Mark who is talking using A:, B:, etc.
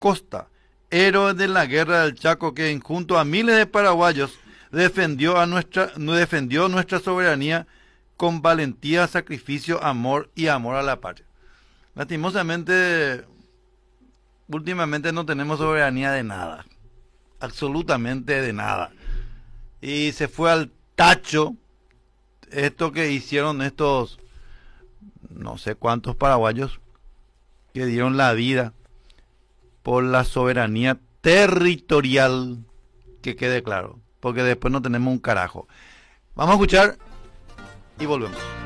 A: Costa, héroe de la guerra del Chaco que junto a miles de paraguayos defendió nuestra soberanía con valentía, sacrificio, amor y amor a la patria. Lastimosamente, últimamente no tenemos soberanía de nada, absolutamente de nada. Y se fue al tacho esto que hicieron estos no sé cuántos paraguayos que dieron la vida por la soberanía territorial, que quede claro, porque después no tenemos un carajo. Vamos a escuchar y volvemos.